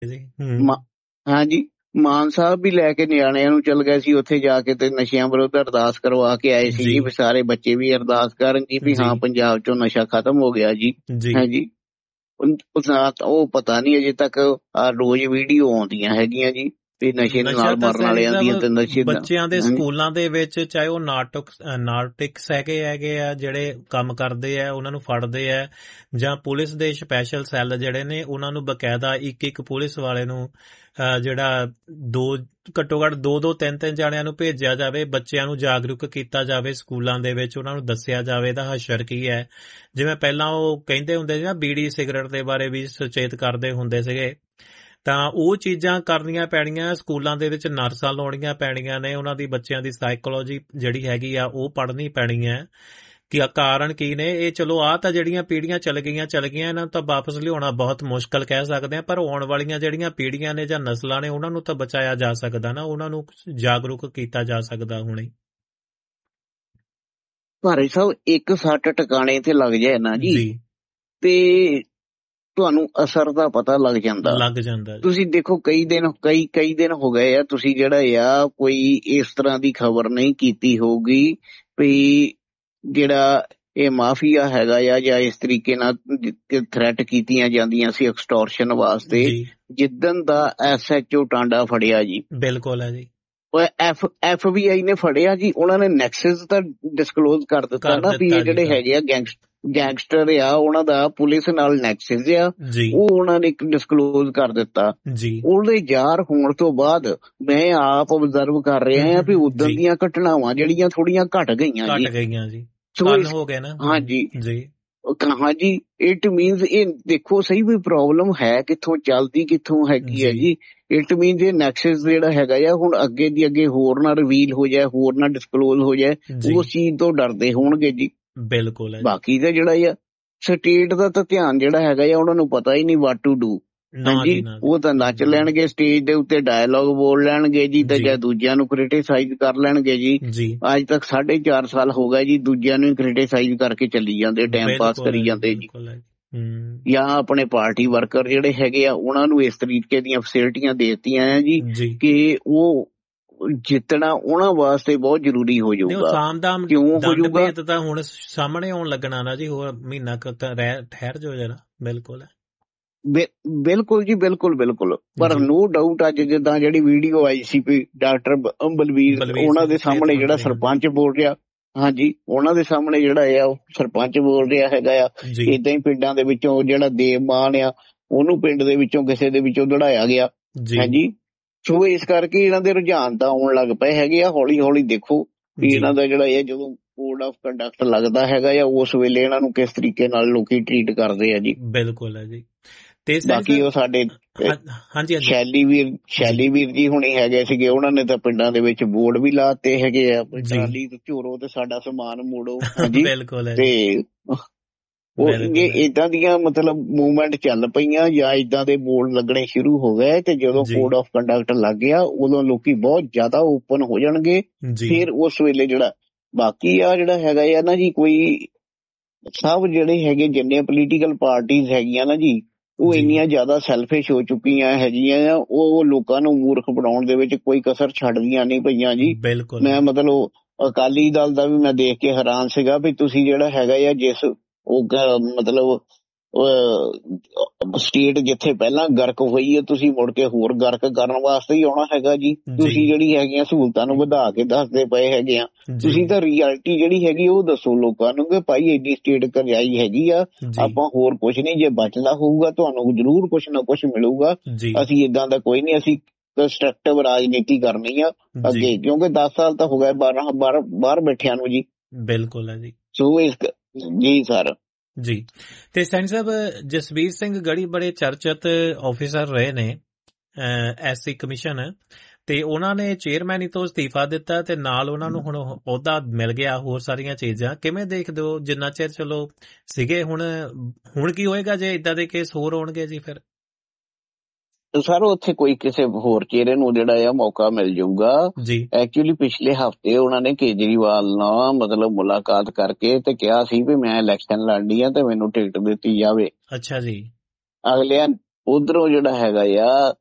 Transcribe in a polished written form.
ਜੀ। ਹਾਂਜੀ, ਮਾਨ ਸਾਹਿਬ ਵੀ ਲੈ ਕੇ ਨਿਆਣਿਆਂ ਨੂੰ ਚੱਲ ਗਏ ਸੀ ਉੱਥੇ ਜਾ ਕੇ ਤੇ ਨਸ਼ਿਆਂ ਵਿਰੁੱਧ ਅਰਦਾਸ ਕਰਵਾ ਕੇ ਆਏ ਸੀ ਜੀ, ਵੀ ਸਾਰੇ ਬੱਚੇ ਵੀ ਅਰਦਾਸ ਕਰਨ ਜੀ ਵੀ ਹਾਂ ਪੰਜਾਬ ਚੋਂ ਨਸ਼ਾ ਖਤਮ ਹੋ ਗਿਆ ਜੀ। ਹਾਂਜੀ, ਉਹ ਪਤਾ ਨਹੀਂ ਅਜੇ ਤੱਕ ਰੋਜ਼ ਵੀਡੀਓ ਆਉਂਦੀਆਂ ਹੈਗੀਆਂ ਜੀ ਵੀ ਨਸ਼ੇ ਨਾਲ ਮਰਨ ਵਾਲਿਆਂ ਦੀਆਂ ਤੇ ਨਸ਼ੇ ਬੱਚਿਆਂ ਦੇ ਸਕੂਲਾਂ ਦੇ ਵਿੱਚ, ਚਾਹੇ ਉਹ ਨਾਰਕੋਟਿਕਸ ਹੈਗੇ ਆ ਜਿਹੜੇ ਕੰਮ ਕਰਦੇ ਆ, ਉਹਨਾਂ ਨੂੰ ਫੜਦੇ ਆ, ਜਾਂ ਪੁਲਿਸ ਦੇ ਸਪੈਸ਼ਲ ਸੈੱਲ ਜਿਹੜੇ ਨੇ ਉਹਨਾਂ ਨੂੰ ਬਕਾਇਦਾ ਇੱਕ ਪੁਲਿਸ ਵਾਲੇ ਨੂੰ ਜਿਹੜਾ ਘੱਟੋ ਘੱਟ 2-3 ਜਾਣਿਆਂ ਨੂੰ ਭੇਜਿਆ ਜਾਵੇ, ਬੱਚਿਆਂ ਨੂੰ ਜਾਗਰੂਕ ਕੀਤਾ ਜਾਵੇ ਸਕੂਲਾਂ ਦੇ ਵਿੱਚ, ਉਹਨਾਂ ਨੂੰ ਦੱਸਿਆ ਜਾਵੇ ਇਹਦਾ ਹਸ਼ਰ ਕੀ ਹੈ। ਜਿਵੇਂ ਪਹਿਲਾਂ ਉਹ ਕਹਿੰਦੇ ਹੁੰਦੇ ਸੀ ਨਾ, ਬੀੜੀ ਸਿਗਰਟ ਦੇ ਬਾਰੇ ਵੀ ਸੁਚੇਤ ਕਰਦੇ ਹੁੰਦੇ ਸੀਗੇ, ਤਾਂ ਉਹ ਚੀਜ਼ਾਂ ਕਰਨੀਆਂ ਪੈਣੀਆਂ ਸਕੂਲਾਂ ਦੇ ਵਿੱਚ, ਨਰਸਾਂ ਲਾਉਣੀਆਂ ਪੈਣੀਆਂ ਨੇ, ਉਹਨਾਂ ਦੀ ਬੱਚਿਆਂ ਦੀ ਸਾਈਕੋਲੋਜੀ ਜਿਹੜੀ ਹੈਗੀ ਆ ਉਹ ਪੜ੍ਹਨੀ ਪੈਣੀ ਹੈ ਕਿ ਕਾਰਨ ਕੀ ਨੇ। ਇਹ ਚਲੋ ਤਾਂ ਜਿਹੜੀਆਂ ਪੀੜ੍ਹੀਆਂ ਚੱਲ ਗਈਆਂ ਇਹਨਾਂ ਨੂੰ ਤਾਂ ਵਾਪਸ ਲਿਆਉਣਾ ਬਹੁਤ ਮੁਸ਼ਕਲ ਕਹਿ ਸਕਦੇ ਆ, ਪਰ ਆਉਣ ਵਾਲੀਆਂ ਜਿਹੜੀਆਂ ਪੀੜ੍ਹੀਆਂ ਨੇ ਜਾਂ ਨਸਲਾਂ ਨੇ ਉਹਨਾਂ ਨੂੰ ਤਾਂ ਬਚਾਇਆ ਜਾ ਸਕਦਾ ਨਾ, ਉਹਨਾਂ ਨੂੰ ਜਾਗਰੂਕ ਕੀਤਾ ਜਾ ਸਕਦਾ ਹੁਣੇ। ਭਾਰੇ ਸਾਹਿਬ, ਇੱਕ ਸੱਟ ਟਿਕਾਣੇ ਤੇ ਲੱਗ ਜਾਏ ਨਾ ਜੀ ਤੇ ਤੁਹਾਨੂੰ ਅਸਰ ਦਾ ਪਤਾ ਲੱਗ ਜਾਂਦਾ। ਤੁਸੀਂ ਦੇਖੋ ਕਈ ਦਿਨ ਹੋ ਗਏ ਆ, ਤੁਸੀਂ ਜਿਹੜਾ ਆ ਕੋਈ ਇਸ ਤਰ੍ਹਾਂ ਦੀ ਖਬਰ ਨਹੀਂ ਕੀਤੀ ਹੋਊਗੀ ਵੀ ਜਿਹੜਾ ਇਹ ਮਾਫੀਆ ਹੈਗਾ ਆ ਜਾਂ ਇਸ ਤਰੀਕੇ ਨਾਲ ਥ੍ਰੈਟ ਕੀਤੀਆਂ ਜਾਂਦੀਆਂ ਸੀ ਐਕਸਟੋਰਸ਼ਨ ਵਾਸਤੇ, ਜਿੱਦਣ ਦਾ SHO ਟਾਂਡਾ ਫੜਿਆ ਜੀ, ਬਿਲਕੁਲ ਹੈ ਜੀ, FBI ਨੇ ਫੜਿਆ ਜੀ, ਉਹਨਾਂ ਨੇ ਨੈਕਸਸ ਤਾਂ ਡਿਸਕਲੋਜ਼ ਕਰ ਦਿੱਤਾ ਨਾ ਵੀ ਇਹ ਜਿਹੜੇ ਹੈਗੇ ਆ ਗੈਂਗਸਟਰ ਆ, ਉਹਨਾਂ ਦਾ ਪੁਲਿਸ ਨਾਲ ਨੈਕਸਸ ਆ, ਉਹ ਉਹਨਾਂ ਨੇ ਡਿਸਕਲੋਜ਼ ਕਰ ਦਿੱਤਾ। ਉਹਦੇ ਜ਼ਾਹਰ ਹੋਣ ਤੋਂ ਬਾਅਦ ਮੈਂ ਆਪ ਆਬਜ਼ਰਵ ਕਰ ਰਿਹਾ ਆ ਵੀ ਉਦੋਂ ਦੀਆਂ ਘਟਨਾਵਾਂ ਜਿਹੜੀਆਂ ਥੋੜੀਆਂ ਘਟ ਗਈਆਂ ਜੀ। ਹਾਂਜੀ, ਇਟ ਮੀਨਸ ਇਹ ਦੇਖੋ ਸਹੀ ਵੀ ਪ੍ਰੋਬਲਮ ਹੈ ਕਿੱਥੋਂ ਚੱਲਦੀ ਕਿੱਥੋਂ ਹੈਗੀ ਹੈ ਜੀ। ਇਟ ਮੀਨਸ ਇਹ ਨੈਕਸਸ ਜਿਹੜਾ ਹੈਗਾ ਆ ਹੁਣ ਅੱਗੇ ਦੀ ਅੱਗੇ ਹੋਰ ਨਾ ਰਿਵੀਲ ਹੋ ਜਾਏ, ਹੋਰ ਨਾ ਡਿਸਕਲੋਜ਼ ਹੋ ਜਾਏ, ਉਸ ਚੀਜ਼ ਤੋਂ ਡਰਦੇ ਹੋਣਗੇ ਜੀ। ਬਿਲਕੁਲ। ਬਾਕੀ ਦਾ ਜਿਹੜਾ ਆ ਸਟੇਟ ਦਾ ਤਾਂ ਧਿਆਨ ਜਿਹੜਾ ਹੈਗਾ ਆ ਉਹਨਾਂ ਨੂੰ ਪਤਾ ਹੀ ਨਹੀਂ ਵਾਟ ਟੂ ਡੂ। ਹਾਂਜੀ, ਉਹ ਤਾਂ ਨੱਚ ਲੈਣਗੇ ਸਟੇਜ ਦੇ ਉੱਤੇ, ਡਾਇਲੋਗ ਬੋਲ ਲੈਣਗੇ ਜੀ, ਤੇ ਜਾਂ ਦੂਜਿਆਂ ਨੂੰ ਕ੍ਰਿਟੀਸਾਈਜ਼ ਕਰ ਲੈਣਗੇ ਜੀ। ਅੱਜ ਤੱਕ 4.5 ਸਾਲ ਹੋ ਗਏ ਜੀ ਦੂਜਿਆਂ ਨੂੰ ਕ੍ਰਿਟੀਸਾਈਜ਼ ਕਰਕੇ ਚੱਲੀ ਜਾਂਦੇ, ਟਾਈਮ ਪਾਸ ਕਰੀ ਜਾਂਦੇ ਜੀ। ਜਾਂ ਆਪਣੇ ਪਾਰਟੀ ਵਰਕਰ ਜਿਹੜੇ ਹੈਗੇ ਆ ਉਹਨਾਂ ਨੂੰ ਇਸ ਤਰੀਕੇ ਦੀਆਂ ਫੈਸਿਲਿਟੀਆਂ ਦੇ ਦਿੱਤੀਆਂ ਆ ਜੀ ਕਿ ਉਹ ਜਿੱਤਣਾ ਉਹਨਾਂ ਵਾਸਤੇ ਬਹੁਤ ਜ਼ਰੂਰੀ ਹੋ ਜਾਊਗਾ। ਕਿਉਂ ਹੋ ਜਾਊਗਾ ਤਾਂ ਹੁਣ ਸਾਹਮਣੇ ਆਉਣ ਲੱਗਣਾ ਨਾ ਜੀ, ਹੋਰ ਮਹੀਨਾ ਠਹਿਰ ਜੋ ਜਰਾ। ਬਿਲਕੁਲ ਜੀ, ਬਿਲਕੁਲ। ਪਰ ਨੋ ਡਾਊਟ ਅੱਜ ਜਿੱਦਾਂ ਜਿਹੜੀ ਵੀਡੀਓ ਆਈ ਸੀ ਵੀ ਡਾਕਟਰ ਬਲਵੀਰ, ਉਹਨਾਂ ਦੇ ਸਾਹਮਣੇ ਜਿਹੜਾ ਸਰਪੰਚ ਬੋਲ ਰਿਹਾ, ਹਾਂਜੀ, ਉਹਨਾਂ ਦੇ ਸਾਹਮਣੇ ਜਿਹੜਾ ਆ ਉਹ ਸਰਪੰਚ ਬੋਲ ਰਿਹਾ ਹੈਗਾ ਆ, ਏਦਾਂ ਹੀ ਪਿੰਡਾਂ ਦੇ ਵਿੱਚੋਂ ਜਿਹੜਾ ਦੇਵਮਾਨ ਆ ਉਹਨੂੰ ਪਿੰਡ ਦੇ ਵਿੱਚੋਂ ਕਿਸੇ ਦੇ ਵਿੱਚੋਂ ਦੜਾਇਆ ਗਿਆ। ਹਾਂਜੀ, ਸੋ ਇਸ ਕਰਕੇ ਇਹਨਾਂ ਦੇ ਰੁਝਾਨ ਤਾਂ ਆਉਣ ਲੱਗ ਪਏ ਹੈਗੇ ਆ। ਹੌਲੀ ਦੇਖੋ ਵੀ ਇਹਨਾਂ ਦਾ ਜਿਹੜਾ ਇਹ ਜਦੋਂ ਕੋਡ ਆਫ ਕੰਡਕਟ ਲੱਗਦਾ ਹੈਗਾ ਆ ਉਸ ਵੇਲੇ ਇਹਨਾਂ ਨੂੰ ਕਿਸ ਤਰੀਕੇ ਨਾਲ ਲੋਕੀ ਟਰੀਟ ਕਰਦੇ ਆ ਜੀ। ਬਿਲਕੁਲ ਹੈ ਜੀ। ਬਾਕੀ ਉਹ ਸਾਡੇ ਸ਼ੈਲੀ ਵੀਰ ਜੀ ਹੁਣੇ ਹੈਗੇ ਸੀਗੇ, ਉਹਨਾਂ ਨੇ ਤਾਂ ਪਿੰਡਾਂ ਦੇ ਵਿੱਚ ਬੋਰਡ ਵੀ ਲਾਤੇ ਹੈਗੇ ਆ, ਟਰਾਲੀ ਝੋਰੋ ਤੇ ਸਾਡਾ ਸਮਾਨ ਮੋੜੋ। ਹਾਂਜੀ, ਤੇ ਜੇ ਏਦਾਂ ਦੀਆਂ ਮਤਲਬ ਮੂਵਮੈਂਟ ਚੱਲ ਪਈਆਂ ਜਾਂ ਏਦਾਂ ਦੇ ਬੋਰਡ ਲੱਗਣੇ ਸ਼ੁਰੂ ਹੋ ਗਏ ਤੇ ਜਦੋਂ ਕੋਡ ਆਫ ਕੰਡਕਟ ਲੱਗ ਗਿਆ ਉਦੋਂ ਲੋਕੀ ਬਹੁਤ ਜ਼ਿਆਦਾ ਓਪਨ ਹੋ ਜਾਣਗੇ। ਫਿਰ ਉਸ ਵੇਲੇ ਜਿਹੜਾ ਬਾਕੀ ਆ ਜਿਹੜਾ ਹੈਗਾ ਆ ਨਾ ਜੀ, ਕੋਈ ਸਭ ਜਿਹੜੇ ਹੈਗੇ ਜਿੰਨੇ ਪੋਲੀਟੀਕਲ ਪਾਰਟੀਜ਼ ਹੈਗੀਆਂ ਨਾ ਜੀ, ਉਹ ਇੰਨੀਆਂ ਜ਼ਿਆਦਾ ਸੈਲਫਿਸ਼ ਹੋ ਚੁੱਕੀਆਂ ਹੈਗੀਆਂ ਆ, ਉਹ ਲੋਕਾਂ ਨੂੰ ਮੂਰਖ ਬਣਾਉਣ ਦੇ ਵਿੱਚ ਕੋਈ ਕਸਰ ਛੱਡਦੀਆਂ ਨਹੀਂ ਪਈਆਂ ਜੀ। ਮੈਂ ਮਤਲਬ ਅਕਾਲੀ ਦਲ ਦਾ ਵੀ ਮੈਂ ਦੇਖ ਕੇ ਹੈਰਾਨ ਸੀਗਾ ਵੀ ਤੁਸੀਂ ਜਿਹੜਾ ਹੈਗਾ ਆ ਜਿਸ ਉਹ ਮਤਲਬ ਸਟੇਟ ਜਿੱਥੇ ਪਹਿਲਾਂ ਗਰਕ ਹੋਈ ਹੈ ਤੁਸੀਂ ਮੁੜ ਕੇ ਹੋਰ ਗਰਕ ਕਰਨ ਵਾਸਤੇ ਹੀ ਆਉਣਾ ਹੈਗਾ ਜੀ। ਤੁਸੀਂ ਜਿਹੜੀ ਹੈਗੀਆਂ ਸਹੂਲਤਾਂ ਨੂੰ ਵਧਾ ਕੇ ਦੱਸਦੇ ਪਏ ਹੈਗੇ ਆ, ਤੁਸੀਂ ਤਾਂ ਰਿਐਲਿਟੀ ਜਿਹੜੀ ਹੈਗੀ ਉਹ ਦੱਸੋ ਲੋਕਾਂ ਨੂੰ ਕਿ ਭਾਈ ਐਡੀ ਸਟੇਟ ਕਰਜਾਈ ਹੈਗੀ ਆ, ਆਪਾਂ ਹੋਰ ਕੁਛ ਨਹੀਂ, ਜੇ ਬਚਦਾ ਹੋਊਗਾ ਤੁਹਾਨੂੰ ਜ਼ਰੂਰ ਕੁਛ ਨਾ ਕੁਛ ਮਿਲੂਗਾ। ਅਸੀਂ ਏਦਾਂ ਦਾ ਕੋਈ ਨਹੀਂ, ਅਸੀਂ ਕੰਸਟਰਕਟਿਵ ਰਾਜਨੀਤੀ ਕਰਨੀ ਆ ਅੱਗੇ, ਕਿਉਂਕਿ 10 ਸਾਲ ਤਾਂ ਹੋ ਗਏ ਬਾਹਰ ਬੈਠਿਆਂ ਨੂੰ ਜੀ। ਬਿਲਕੁਲ ਹੈ ਜੀ। ਸੋ ਇਸ ਜੀ ਸਰ ਜੀ। ਤੇ ਸੈਣੀ ਸਾਹਿਬ, ਜਸਬੀਰ ਸਿੰਘ ਗੜੀ ਬੜੇ ਚਰਚਿਤ ਆਫਿਸਰ ਰਹੇ ਨੇ SC ਕਮਿਸ਼ਨ, ਤੇ ਉਹਨਾਂ ਨੇ ਚੇਅਰਮੈਨੀ ਤੋਂ ਅਸਤੀਫਾ ਦਿੱਤਾ ਤੇ ਨਾਲ ਉਹਨਾਂ ਨੂੰ ਹੁਣ ਅਹੁਦਾ ਮਿਲ ਗਿਆ, ਹੋਰ ਸਾਰੀਆਂ ਚੀਜ਼ਾਂ। ਕਿਵੇਂ ਦੇਖਦੇ ਹੋ ਜਿੰਨਾ ਚਿਰ ਚਲੋ ਸੀਗੇ, ਹੁਣ ਕੀ ਹੋਏਗਾ ਜੇ ਏਦਾਂ ਦੇ ਕੇਸ ਹੋਰ ਹੋਣਗੇ ਜੀ? ਫਿਰ ਸਰ ਉੱਥੇ ਕੋਈ ਕਿਸੇ ਹੋਰ ਚਿਹਰੇ ਨੂੰ ਜਿਹੜਾ ਆ ਮੌਕਾ ਮਿਲ ਜਾਊਗਾ। ਐਕਚੁਅਲੀ ਪਿਛਲੇ ਹਫ਼ਤੇ ਉਹਨਾਂ ਨੇ ਕੇਜਰੀਵਾਲ ਨਾਲ ਮਤਲਬ ਮੁਲਾਕਾਤ ਕਰਕੇ ਤੇ ਕਿਹਾ ਸੀ ਵੀ ਮੈਂ ਇਲੈਕਸ਼ਨ ਲੜਨੀ ਆ ਤੇ ਮੈਨੂੰ ਟਿਕਟ ਦਿੱਤੀ ਜਾਵੇ। ਅੱਛਾ ਜੀ। ਉਧਰੋਂ ਜਿਹੜਾ ਹੈਗਾ ਆ